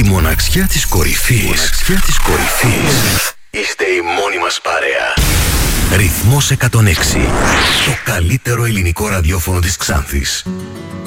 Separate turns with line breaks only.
μοναξιά της κορυφής. Είστε η μόνη μας παρέα. Ρυθμός 106. Το καλύτερο ελληνικό ραδιόφωνο της Ξάνθης.